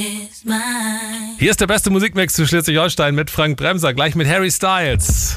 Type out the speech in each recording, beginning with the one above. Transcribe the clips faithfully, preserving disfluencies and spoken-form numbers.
Hier ist der beste Musikmix zu Schleswig-Holstein mit Frank Bremser, gleich mit Harry Styles.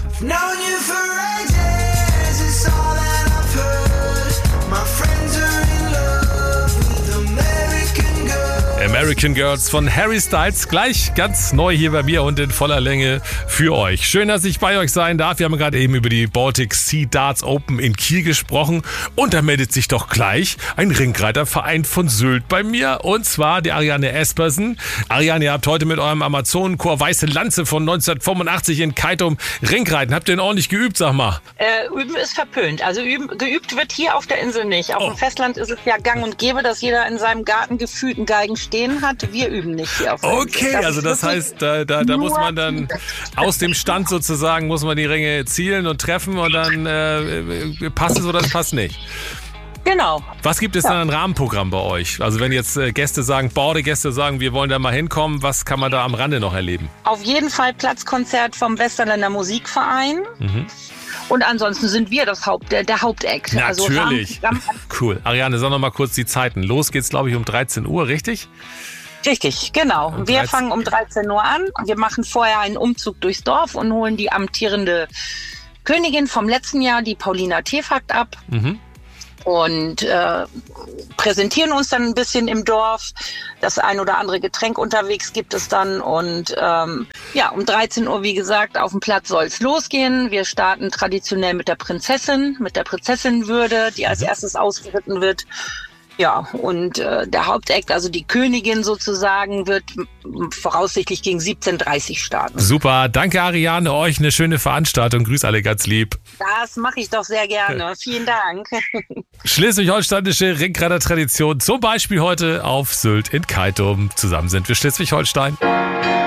American Girls von Harry Styles, gleich ganz neu hier bei mir und in voller Länge für euch. Schön, dass ich bei euch sein darf. Wir haben gerade eben über die Baltic Sea Darts Open in Kiel gesprochen und da meldet sich doch gleich ein Ringreiterverein von Sylt bei mir und zwar die Ariane Espersen. Ariane, ihr habt heute mit eurem Amazonenchor Weiße Lanze von neunzehnhundertfünfundachtzig in Keitum Ringreiten. Habt ihr denn ordentlich geübt, sag mal? Äh, üben ist verpönt. Also üben, geübt wird hier auf der Insel nicht. Auf Oh. dem Festland ist es ja gang und gäbe, dass jeder in seinem Garten gefühlt einen Geigen stehen hat. Wir üben nicht hier auf der Insel. Okay, Das also ist das wirklich heißt, da, da, da muss nur- man dann aus dem Stand sozusagen, muss man die Ringe zielen und treffen und dann äh, passt es oder das passt nicht. Genau. Was gibt es Ja. dann an Rahmenprogramm bei euch? Also wenn jetzt äh, Gäste sagen, Bordegäste sagen, wir wollen da mal hinkommen, was kann man da am Rande noch erleben? Auf jeden Fall Platzkonzert vom Westerländer Musikverein. Mhm. Und ansonsten sind wir das Haupt, der, der Hauptakt. Also Natürlich. Rahmen- Cool. Ariane, sag noch mal kurz die Zeiten. Los geht's, glaube ich, um dreizehn Uhr, richtig? Richtig, genau. Um Wir dreizehn fangen um dreizehn Uhr an. Wir machen vorher einen Umzug durchs Dorf und holen die amtierende Königin vom letzten Jahr, die Paulina Tefakt, ab. Mhm. Und äh, präsentieren uns dann ein bisschen im Dorf. Das ein oder andere Getränk unterwegs gibt es dann. Und ähm, ja, um dreizehn Uhr, wie gesagt, auf dem Platz soll es losgehen. Wir starten traditionell mit der Prinzessin, mit der Prinzessinwürde, die als erstes ausgeritten wird. Ja, und äh, der Hauptakt, also die Königin sozusagen, wird m- voraussichtlich gegen siebzehn Uhr dreißig starten. Super. Danke, Ariane. Euch eine schöne Veranstaltung. Grüß alle ganz lieb. Das mache ich doch sehr gerne. Vielen Dank. Schleswig-Holsteinische Ringreiter-Tradition, zum Beispiel heute auf Sylt in Keitum. Zusammen sind wir Schleswig-Holstein.